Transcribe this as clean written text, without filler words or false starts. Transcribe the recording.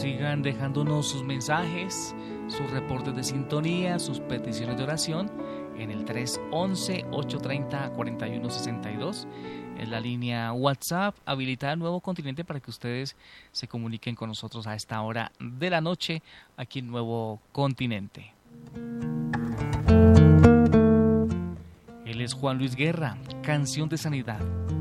sigan dejándonos sus mensajes, sus reportes de sintonía, sus peticiones de oración en el 311-830-4162. Es la línea WhatsApp habilitada en Nuevo Continente para que ustedes se comuniquen con nosotros a esta hora de la noche aquí en Nuevo Continente. Él es Juan Luis Guerra, Canción de Sanidad.